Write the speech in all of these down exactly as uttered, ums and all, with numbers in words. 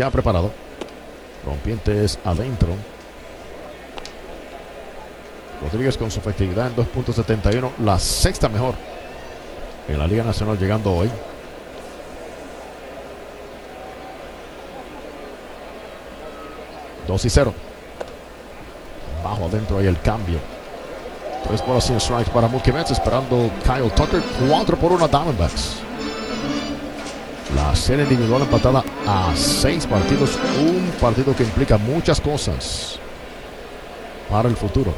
ya preparado. Rompientes adentro. Rodríguez con su efectividad en dos punto setenta y uno, la sexta mejor en la Liga Nacional llegando hoy. dos y cero. Bajo adentro ahí el cambio. Tres bolas sin strikes para Mookie Betts, esperando Kyle Tucker. cuatro por uno Diamondbacks. La serie individual empatada a seis partidos. Un partido que implica muchas cosas para el futuro.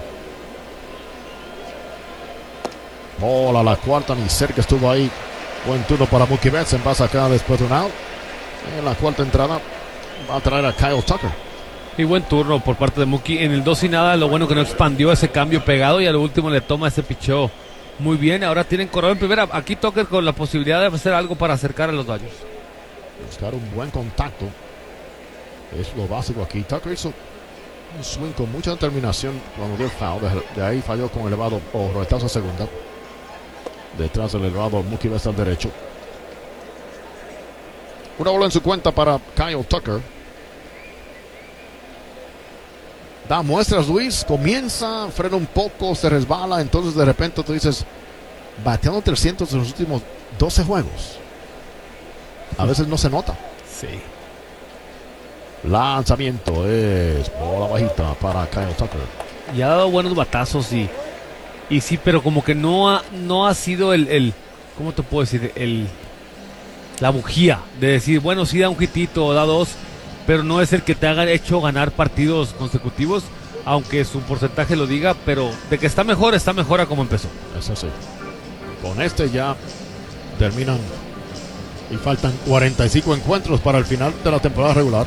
Bola la cuarta, ni cerca estuvo ahí. Buen turno para Mookie Betts. En base acá después de un out. En la cuarta entrada va a traer a Kyle Tucker. Y buen turno por parte de Mookie. En el dos y nada, lo bueno que no expandió ese cambio pegado y al último le toma ese picheo muy bien. Ahora tienen corredor en primera. Aquí Tucker con la posibilidad de hacer algo para acercar a los Dodgers. Buscar un buen contacto es lo básico aquí. Tucker hizo un swing con mucha determinación cuando dio el foul. De, de ahí falló con elevado o roletazo a segunda. Detrás del elevado, Mookie Betts al derecho. Una bola en su cuenta para Kyle Tucker. Da muestras, Luis, comienza, frena un poco, se resbala, entonces de repente tú dices, bateando trescientos en los últimos doce juegos. A veces no se nota. Sí. Lanzamiento es bola bajita para Kyle Tucker. Y ha dado buenos batazos y, y sí, pero como que no ha, no ha sido el, el, ¿cómo te puedo decir? El, la bujía de decir, bueno, sí da un hitito o da dos, pero no es el que te haga hecho ganar partidos consecutivos, aunque su porcentaje lo diga, pero de que está mejor, está mejor a como empezó. Eso sí. Con este ya terminan y faltan cuarenta y cinco encuentros para el final de la temporada regular.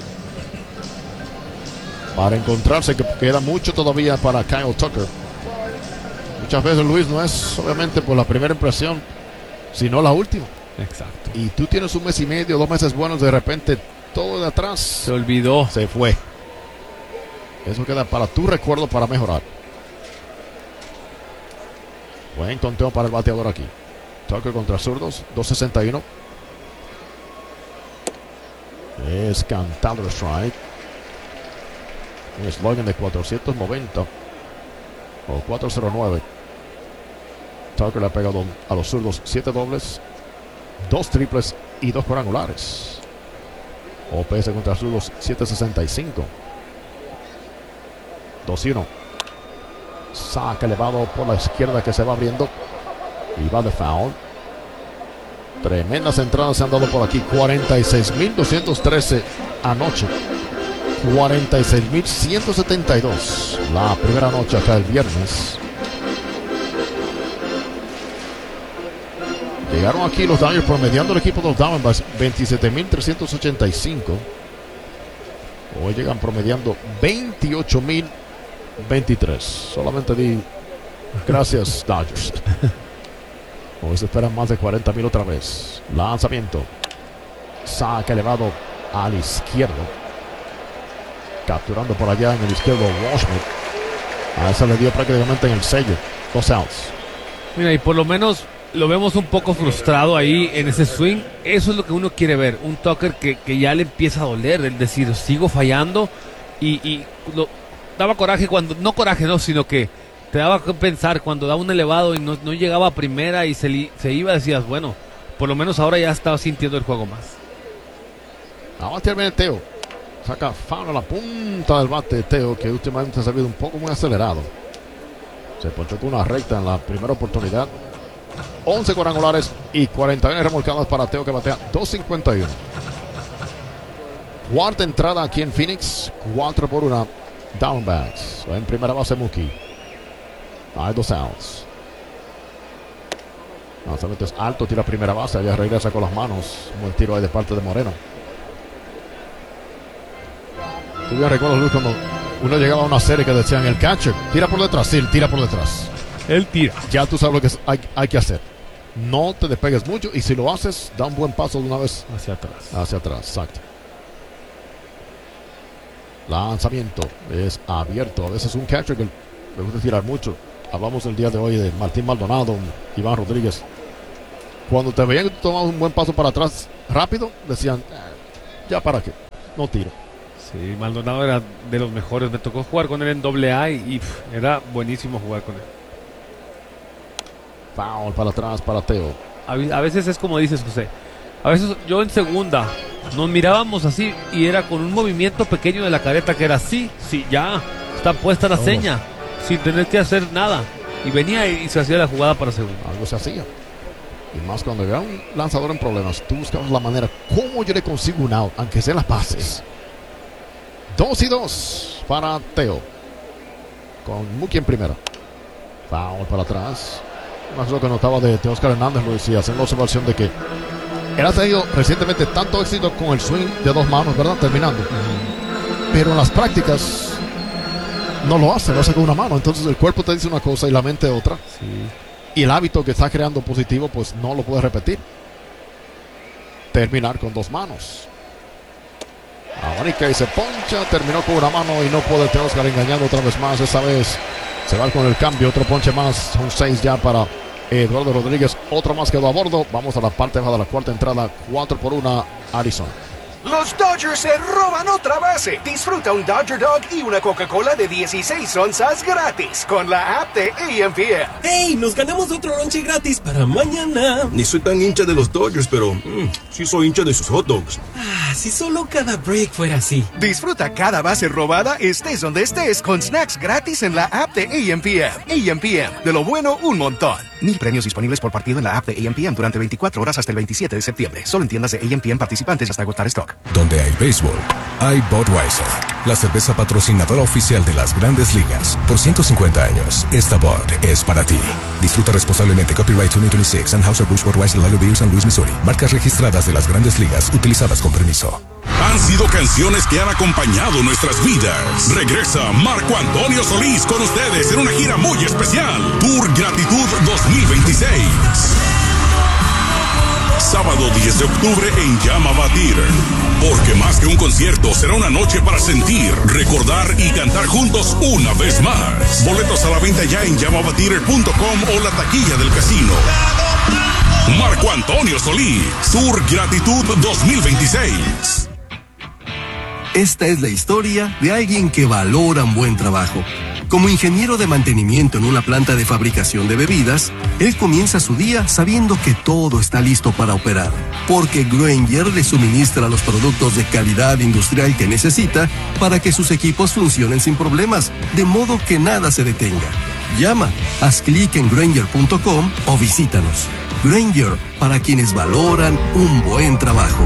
Para encontrarse, que queda mucho todavía para Kyle Tucker. Muchas veces, Luis, no es obviamente por la primera impresión, sino la última. Exacto. Y tú tienes un mes y medio, dos meses buenos, de repente todo de atrás se olvidó, se fue. Eso queda para tu recuerdo, para mejorar. Buen conteo para el bateador aquí. Tucker contra zurdos, dos sesenta y uno. Es cantado el strike. Un slogan de cuatrocientos noventa o cuatrocientos nueve. Tucker le ha pegado a los zurdos siete dobles, dos triples y dos cuadrangulares. O P S contra zurdos siete sesenta y cinco. dos y uno. Saca elevado por la izquierda que se va abriendo y va de foul. Tremendas entradas se han dado por aquí. cuarenta y seis mil doscientos trece anoche. cuarenta y seis mil ciento setenta y dos la primera noche acá el viernes. Llegaron aquí los Dodgers promediando el equipo de los Diamondbacks veintisiete mil trescientos ochenta y cinco. Hoy llegan promediando veintiocho mil veintitrés. Solamente di gracias, Dodgers. Hoy se esperan más de cuarenta mil otra vez. Lanzamiento. Saca elevado al izquierdo. Capturando por allá en el izquierdo Washington. A esa le dio prácticamente en el sello. Dos outs. Mira, y por lo menos lo vemos un poco frustrado ahí en ese swing. Eso es lo que uno quiere ver. Un Tucker que, que ya le empieza a doler. Es decir, sigo fallando. Y, y lo, daba coraje cuando... No coraje, no, sino que te daba que pensar cuando daba un elevado y no, no llegaba a primera y se, li, se iba, decías, bueno, por lo menos ahora ya estaba sintiendo el juego más. Ahora termina el Teo. Saca foul a la punta del bate de Teo, que últimamente ha salido un poco muy acelerado. Se ponchó con una recta en la primera oportunidad. once cuadrangulares y cuarenta y uno remolcadas para Teo, que batea dos cincuenta y uno. Cuarta entrada aquí en Phoenix. cuatro por uno Diamondbacks. En primera base Mookie. Hay dos outs. Lanzamiento es alto, tira primera base. Allá regresa con las manos. Un buen tiro ahí de parte de Moreno. Tú bien recuerdas, Luis, cuando uno llegaba a una serie que decían el catcher tira por detrás. Sí, tira por detrás. Él tira. Ya tú sabes lo que es, hay, hay que hacer. No te despegues mucho y si lo haces, da un buen paso de una vez hacia atrás. Hacia atrás, exacto. Lanzamiento es abierto. A veces un catcher que le gusta tirar mucho. Hablamos el día de hoy de Martín Maldonado, Iván Rodríguez. Cuando te veían que tú tomabas un buen paso para atrás rápido, decían, eh, ya para qué. no tiro. Sí, Maldonado era de los mejores. Me tocó jugar con él en doble A y, y pff, era buenísimo jugar con él. Foul para atrás para Teo. A, a veces es como dices, José. A veces yo en segunda nos mirábamos así y era con un movimiento pequeño de la careta que era así, sí, ya está puesta la Vamos. seña, sin tener que hacer nada. Y venía y se hacía la jugada para segunda. Algo se hacía. Y más cuando había un lanzador en problemas, tú buscabas la manera, ¿cómo yo le consigo un out? Aunque sea las bases. Dos y dos para Teo. Con Mookie en primera. Foul para atrás. Más lo que notaba de, de Oscar Hernández, lo decía, haciendo la observación de que él ha tenido recientemente tanto éxito con el swing de dos manos, ¿verdad? Terminando. Uh-huh. Pero en las prácticas no lo hace, lo hace con una mano. Entonces el cuerpo te dice una cosa y la mente otra. Sí. Y el hábito que está creando positivo, pues no lo puede repetir. Terminar con dos manos. Abanica y se poncha. Terminó con una mano y no puede tener Oscar engañando otra vez más. Esta vez se va con el cambio. Otro ponche más. Son seis ya para Eduardo Rodríguez. Otro más quedó a bordo. Vamos a la parte baja de la cuarta entrada. Cuatro por una, Arizona. Los Dodgers se roban otra base. Disfruta un Dodger Dog y una Coca-Cola de dieciséis onzas gratis con la app de A M P M. ¡Hey! Nos ganamos otro lonche gratis para mañana. Ni soy tan hincha de los Dodgers, pero mmm, sí soy hincha de sus hot dogs. Ah, si solo cada break fuera así. Disfruta cada base robada, estés donde estés, con snacks gratis en la app de A M P M. A M P M, de lo bueno, un montón. Mil premios disponibles por partido en la app de A M P M durante veinticuatro horas hasta el veintisiete de septiembre. Solo en tiendas de A M P M participantes hasta agotar stock. Donde hay béisbol, hay Budweiser, la cerveza patrocinadora oficial de las Grandes Ligas. Por ciento cincuenta años, esta Bud es para ti. Disfruta responsablemente. Copyright dos mil veintiséis, Anheuser-Busch Budweiser Lager Beer, San Luis, Missouri. Marcas registradas de las Grandes Ligas, utilizadas con permiso. Han sido canciones que han acompañado nuestras vidas. Regresa Marco Antonio Solís con ustedes en una gira muy especial. Tour Gratitud dos mil veintiséis. Sábado diez de octubre en Llama Theater. Porque más que un concierto, será una noche para sentir, recordar y cantar juntos una vez más. Boletos a la venta ya en llamava theater punto com o la taquilla del casino. Marco Antonio Solís, Tour Gratitud dos mil veintiséis. Esta es la historia de alguien que valora un buen trabajo. Como ingeniero de mantenimiento en una planta de fabricación de bebidas, él comienza su día sabiendo que todo está listo para operar, porque Grainger le suministra los productos de calidad industrial que necesita para que sus equipos funcionen sin problemas, de modo que nada se detenga. Llama, haz clic en Grainger punto com o visítanos. Grainger, para quienes valoran un buen trabajo.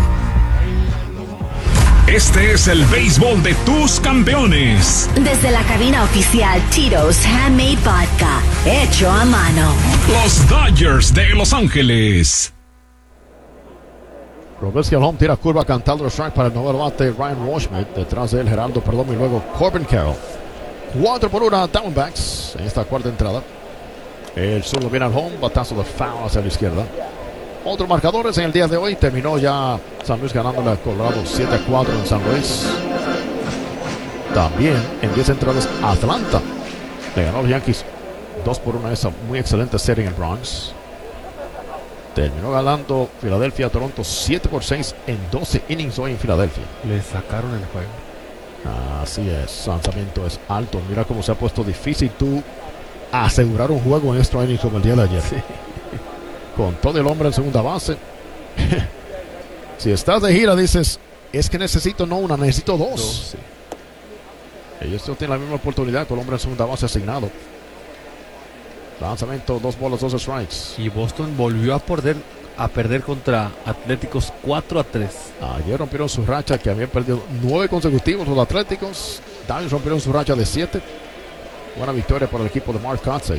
Este es el béisbol de tus campeones. Desde la cabina oficial Tito's Handmade Vodka, hecho a mano. Los Dodgers de Los Ángeles. Robleski al home, tira curva cantando el strike para el noveno bate Ryan Washmit. Detrás de él Geraldo Perdomo y luego Corbin Carroll. Cuatro por una Diamondbacks en esta cuarta entrada. El zurdo viene al home, batazo de foul hacia la izquierda. Otros marcadores en el día de hoy. Terminó ya San Luis ganándole a Colorado siete a cuatro en San Luis. También en diez entradas Atlanta le ganó a los Yankees dos por uno. Esa muy excelente serie en el Bronx. Terminó ganando Filadelfia a Toronto siete por seis en doce innings hoy en Filadelfia. Le sacaron el juego. Así es, lanzamiento es alto. Mira cómo se ha puesto difícil tú asegurar un juego en extra innings como el día de ayer. Sí. Con todo el hombre en segunda base. Si estás de gira dices, es que necesito no una, necesito dos. dos sí. Ellos no tienen la misma oportunidad con el hombre en segunda base asignado. Lanzamiento, dos bolas, dos strikes. Y Boston volvió a perder, a perder contra Atléticos cuatro a tres. Ayer rompieron su racha, que habían perdido nueve consecutivos los Atléticos. Daniels rompieron su racha de siete. Buena victoria para el equipo de Mark Kotsay.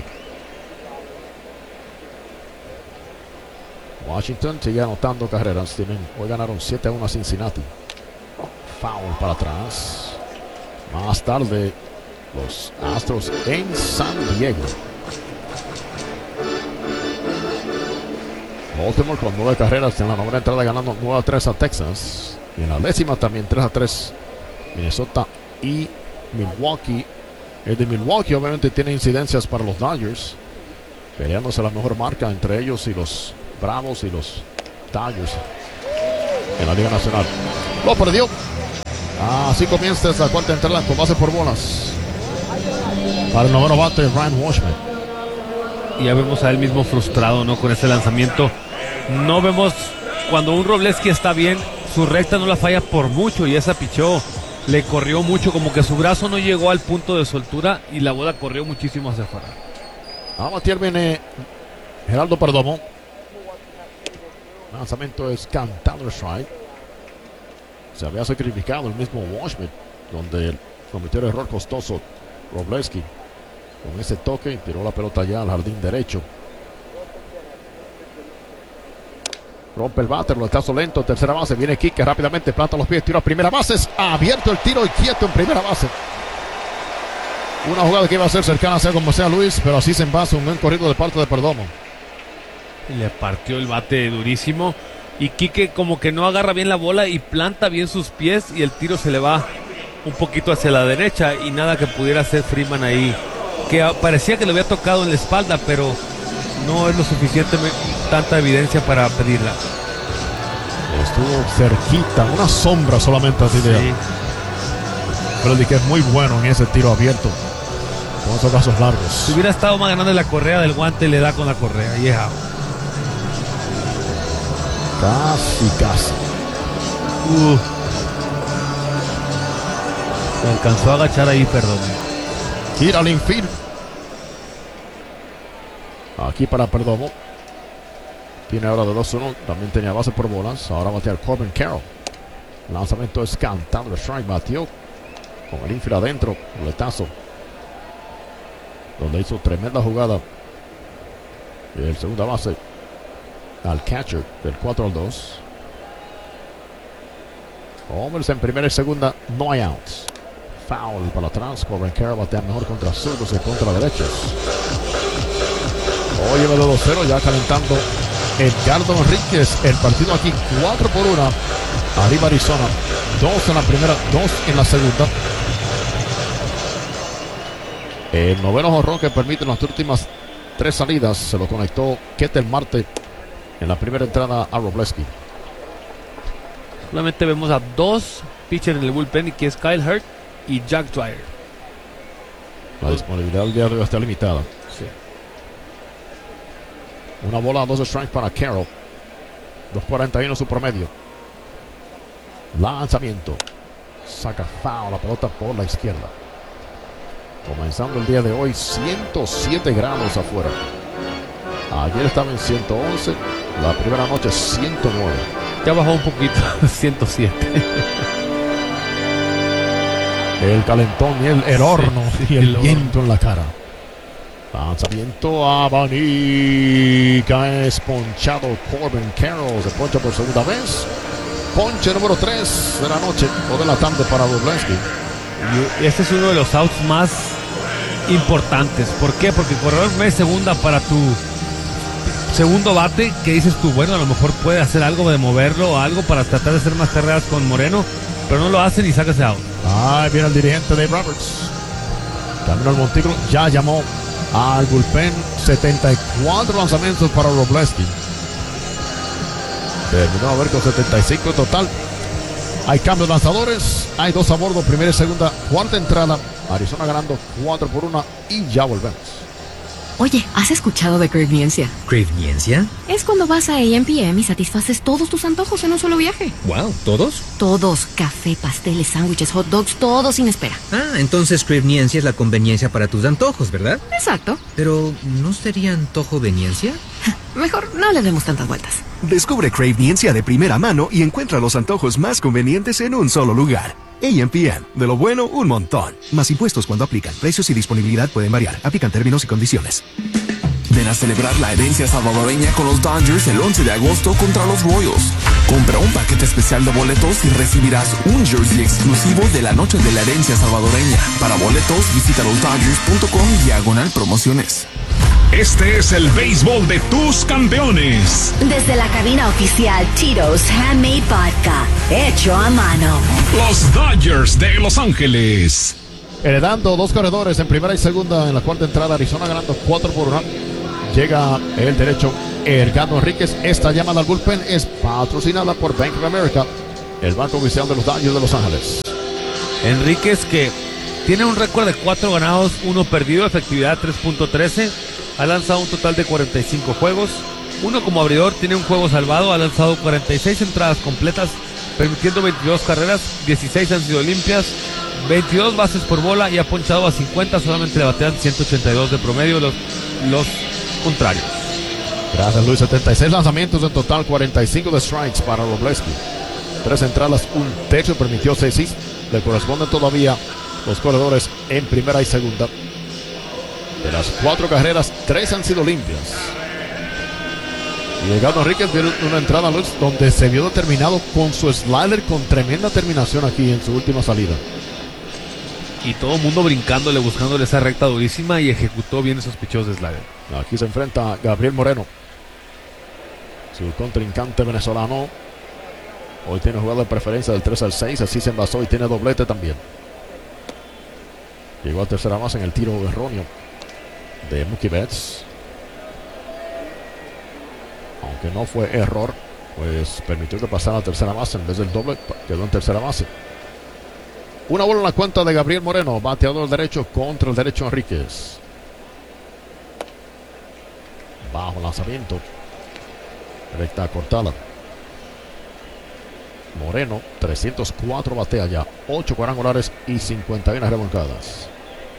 Washington sigue anotando carreras. Tienen, hoy ganaron siete a uno a Cincinnati. Foul para atrás. Más tarde, los Astros en San Diego. Baltimore con nueve carreras en la novena entrada, ganando nueve a tres a Texas. Y en la décima también tres a tres Minnesota y Milwaukee. El de Milwaukee obviamente tiene incidencias para los Dodgers, peleándose la mejor marca entre ellos y los Bravos y los Dodgers en la Liga Nacional. Lo perdió Así comienza esta cuarta entrada con base por bolas para el noveno bate Ryan Washman. Y ya vemos a él mismo frustrado, ¿no? Con ese lanzamiento. No vemos cuando un Wroblewski está bien, su recta no la falla por mucho y esa pichó, le corrió mucho, como que su brazo no llegó al punto de soltura y la bola corrió muchísimo hacia afuera. A batear viene Geraldo Perdomo. Lanzamiento es cantado strike. Se había sacrificado el mismo Washman, donde cometió el error costoso Wroblewski. Con ese toque tiró la pelota ya al jardín derecho. Rompe el bate, lo está lento, tercera base, viene Quique rápidamente, planta los pies, tiro a primera base, es abierto el tiro y quieto en primera base. Una jugada que iba a ser cercana sea como sea Luis, pero así se envasa un buen corrido de parte de Perdomo. Le partió el bate durísimo y Quique como que no agarra bien la bola y planta bien sus pies y el tiro se le va un poquito hacia la derecha y nada que pudiera hacer Freeman ahí, que parecía que le había tocado en la espalda, pero no es lo suficiente, tanta evidencia para pedirla. Estuvo cerquita, una sombra solamente así de sí. Pero dije que es muy bueno en ese tiro abierto con esos brazos largos. Si hubiera estado más grande la correa del guante, le da con la correa y es out. Casi, casi. Uh. Se alcanzó a agachar ahí, perdón. Gira al infield. Aquí para Perdomo. Tiene ahora de dos uno. También tenía base por bolas. Ahora batea Corbin Carroll. Lanzamiento es cantado. El strike batió con el infield adentro. Boletazo. Donde hizo tremenda jugada. Y el segunda base al catcher del cuatro al dos. Hombres en primera y segunda. No hay outs. Foul para atrás. Corbin Carroll batea mejor contra zurdos y contra derechos. Hoy lleva de dos cero, ya calentando Edgardo Enríquez. El partido aquí cuatro por uno. Arriba Arizona. dos en la primera, dos en la segunda. El noveno jonrón que permite las últimas tres salidas se lo conectó Ketel Marte en la primera entrada a Wroblewski. Solamente vemos a dos pitchers en el bullpen, y que es Kyle Hurt y Jack Dwyer. La disponibilidad del día de hoy está limitada. Sí. Una bola a dos strikes para Carroll. dos cuarenta y uno su promedio. Lanzamiento. Saca foul la pelota por la izquierda. Comenzando el día de hoy, ciento siete grados afuera. Ayer estaba en ciento once. La primera noche ciento nueve. Ya bajó un poquito, ciento siete. El calentón y el, el horno sí, y el, el viento en la cara. Lanzamiento abanica, es ponchado Corbin Carroll, se poncha por segunda vez. Ponche número tres de la noche o de la tarde para Wroblewski. Y este es uno de los outs más importantes. ¿Por qué? Porque corredor de segunda para tu segundo bate, que dices tú, bueno, a lo mejor puede hacer algo de moverlo o algo para tratar de hacer más carreras con Moreno, pero no lo hacen y saca ese out. Ahí viene el dirigente Dave Roberts. Camino al montículo, ya llamó al bullpen. Setenta y cuatro lanzamientos para Wroblewski. Terminó a ver con setenta y cinco en total. Hay cambios de lanzadores, hay dos a bordo, primera y segunda, cuarta entrada. Arizona ganando cuatro por uno y ya volvemos. Oye, ¿has escuchado de Craviencia? ¿Craviencia? Es cuando vas a A M P M y satisfaces todos tus antojos en un solo viaje. Wow, ¿todos? Todos. Café, pasteles, sándwiches, hot dogs, todo sin espera. Ah, entonces Craviencia es la conveniencia para tus antojos, ¿verdad? Exacto. Pero, ¿no sería antojoveniencia? Mejor no le demos tantas vueltas. Descubre Craviencia de primera mano y encuentra los antojos más convenientes en un solo lugar. A M P M, de lo bueno, un montón. Más impuestos cuando aplican. Precios y disponibilidad pueden variar. Aplican términos y condiciones. Ven a celebrar la herencia salvadoreña con los Dodgers el once de agosto contra los Royals. Compra un paquete especial de boletos y recibirás un jersey exclusivo de la noche de la herencia salvadoreña. Para boletos, visita los dodgers punto com diagonal promociones. Este es el béisbol de tus campeones. Desde la cabina oficial Tito's Handmade Vodka, hecho a mano. Los Dodgers de Los Ángeles. Heredando dos corredores en primera y segunda en la cuarta entrada. Arizona ganando cuatro por uno. Llega el derecho Edgardo Enríquez. Esta llamada al bullpen es patrocinada por Bank of America, el banco oficial de los Dodgers de Los Ángeles. Enríquez, que tiene un récord de cuatro ganados, uno perdido, efectividad tres punto trece. Ha lanzado un total de cuarenta y cinco juegos. Uno como abridor, tiene un juego salvado, ha lanzado cuarenta y seis entradas completas, permitiendo veintidós carreras, dieciséis han sido limpias, veintidós bases por bola y ha ponchado a cincuenta, solamente le batean ciento ochenta y dos de promedio los, los contrarios. Gracias, Luis. setenta y seis lanzamientos en total, cuarenta y cinco de strikes para Robleski. Tres entradas, un techo, permitió seis hits. Le corresponden todavía los corredores en primera y segunda. De las cuatro carreras, tres han sido limpias. Y llegando Enríquez, vio una entrada, Luis, donde se vio determinado con su slider con tremenda terminación aquí en su última salida. Y todo el mundo brincándole, buscándole esa recta durísima, y ejecutó bien esos picheos de slider. Aquí se enfrenta a Gabriel Moreno, su contrincante venezolano. Hoy tiene jugada de preferencia del tres al seis, así se envasó y tiene doblete también. Llegó a tercera base en el tiro erróneo de Mookie Betts. Aunque no fue error, pues permitió que pasara a tercera base en vez del doble, quedó en tercera base. Una bola en la cuenta de Gabriel Moreno, bateador derecho contra el derecho Enríquez. Bajo lanzamiento, recta cortada. Moreno, trescientos cuatro batea ya, ocho cuadrangulares y cincuenta y una remolcadas.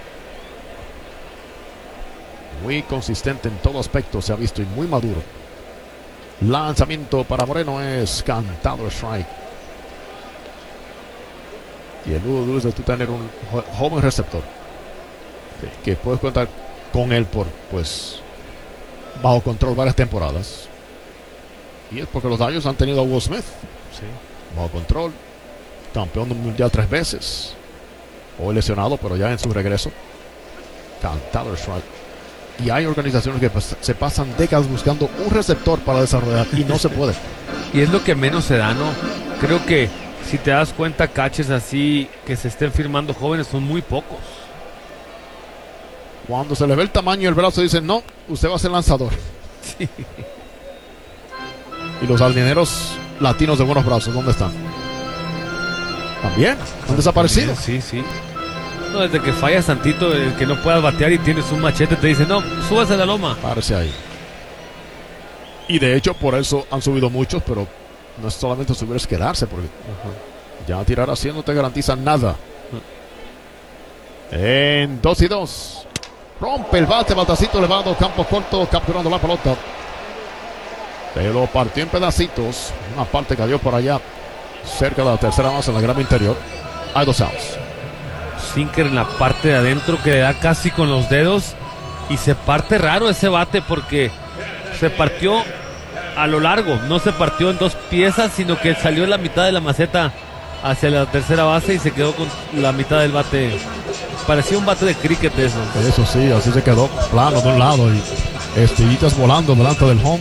Muy consistente en todo aspecto, se ha visto, y muy maduro. Lanzamiento para Moreno es cantado strike. Y el nudo dulce de tú tener un jo joven receptor que, que puedes contar con él por, pues, bajo control varias temporadas. Y es porque los Dodgers han tenido a Will Smith. Sí. Bajo control, campeón del mundial tres veces. Hoy lesionado, pero ya en su regreso. Cantado strike. Y hay organizaciones que pas se pasan décadas buscando un receptor para desarrollar y no se puede. Y es lo que menos se da, ¿no? Creo que si te das cuenta, catches así que se estén firmando jóvenes son muy pocos. Cuando se le ve el tamaño y el brazo, dicen, no, usted va a ser lanzador. Sí. Y los jardineros latinos de buenos brazos, ¿dónde están? También, han desaparecido. Sí, sí. No, desde que fallas tantito, el que no puedas batear y tienes un machete, te dice, no, súbase a la loma. Parece ahí. Y de hecho, por eso han subido muchos, pero no es solamente subir, es quedarse, porque uh-huh. ya tirar así no te garantiza nada. Uh-huh. En dos y dos. Rompe el bate, batacito elevado, campo corto, capturando la pelota. Se lo partió en pedacitos. Una parte cayó por allá, cerca de la tercera base en la grama interior. Hay dos outs. Sinker en la parte de adentro que le da casi con los dedos. Y se parte raro ese bate porque se partió a lo largo. No se partió en dos piezas, sino que salió en la mitad de la maceta hacia la tercera base y se quedó con la mitad del bate. Parecía un bate de cricket eso. Eso sí, así se quedó plano de un lado y estillitas volando delante del home.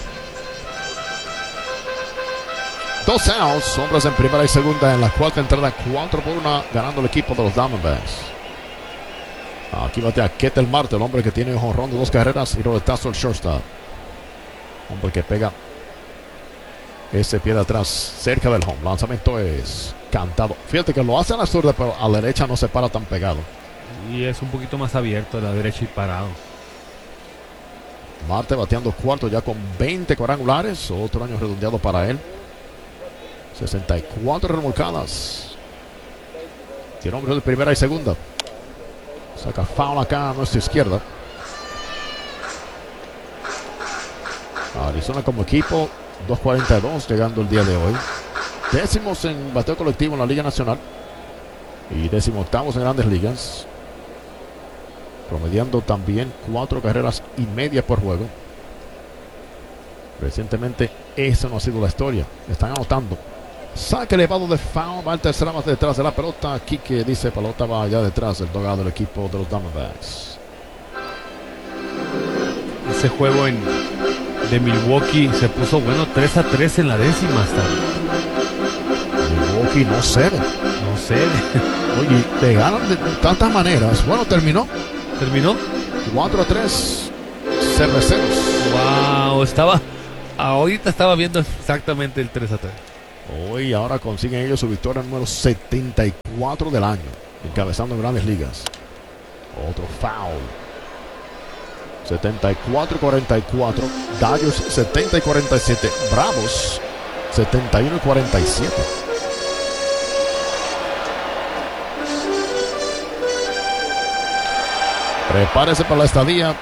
Dos outs, hombres en primera y segunda en la cuarta entrada, cuatro por una, ganando el equipo de los Diamondbacks. Aquí batea Ketel Marte, el hombre que tiene un jonrón de dos carreras y roletazo el shortstop. Hombre que pega ese pie de atrás cerca del home. Lanzamiento es cantado. Fíjate que lo hace a la zurda, pero a la derecha no se para tan pegado. Y es un poquito más abierto a la derecha y parado. Marte bateando cuarto ya con veinte cuadrangulares, otro año redondeado para él. sesenta y cuatro remolcadas. Tiene hombres de primera y segunda. Saca foul acá a nuestra izquierda. Arizona como equipo, dos cuarenta y dos llegando el día de hoy. Décimos en bateo colectivo en la Liga Nacional. Y décimo octavos en Grandes Ligas. Promediando también cuatro carreras y media por juego. Recientemente esa no ha sido la historia. Están anotando. Saque elevado de foul, va el tercera base detrás de la pelota. Quique dice pelota va allá detrás del dogado del equipo de los Diamondbacks. Ese juego en, de Milwaukee se puso bueno, tres a tres en la décima hasta. Milwaukee no cede. No cede. Oye, te ganan de tantas maneras. Bueno, terminó. ¿Terminó? cuatro a tres. Cerveceros. Wow, estaba. Ahorita estaba viendo exactamente el tres a tres. Hoy ahora consiguen ellos su victoria número setenta y cuatro. cuatro del año, encabezando en Grandes Ligas. Otro foul. setenta y cuatro cuarenta y cuatro. Dodgers setenta y cuarenta y siete. Bravos setenta y uno cuarenta y siete. Prepárese para la estadía.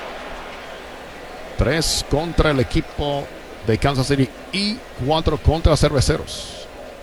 Tres contra el equipo de Kansas City y cuatro contra Cerveceros.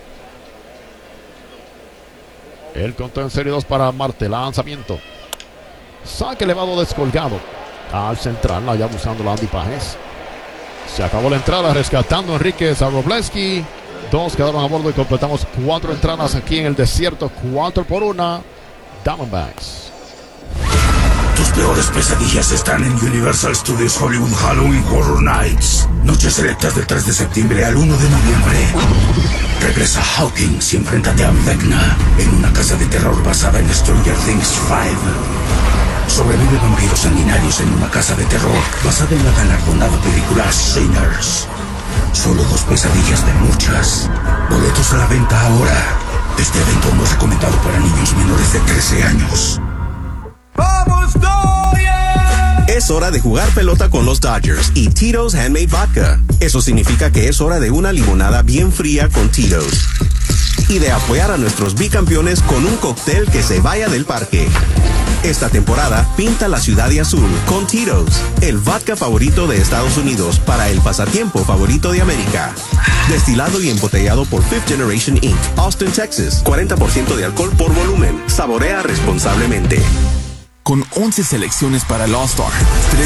El conteo en serie dos para Marte. Lanzamiento. Saque elevado descolgado. Al central, allá buscando a Andy Pajes. Se acabó la entrada, rescatando a Enrique Zarobleski. Dos quedaron a bordo y completamos cuatro entradas aquí en el desierto. Cuatro por una. Diamondbacks. Tus peores pesadillas están en Universal Studios Hollywood Halloween Horror Nights. Noches selectas del tres de septiembre al uno de noviembre. Regresa Hawkins y enfréntate a Vecna en una casa de terror basada en Stranger Things cinco. Sobrevive vampiros sanguinarios en una casa de terror basada en la galardonada película Sinners. Solo dos pesadillas de muchas. Boletos a la venta ahora. Este evento no es recomendado para niños menores de trece años. ¡Vamos, Dodgers! Es hora de jugar pelota con los Dodgers y Tito's Handmade Vodka. Eso significa que es hora de una limonada bien fría con Tito's. Y de apoyar a nuestros bicampeones con un cóctel que se vaya del parque. Esta temporada, pinta la ciudad de azul con Tito's, el vodka favorito de Estados Unidos para el pasatiempo favorito de América. Destilado y embotellado por Fifth Generation incorporated, Austin, Texas. cuarenta por ciento de alcohol por volumen. Saborea responsablemente. Con once selecciones para el All-Star, tres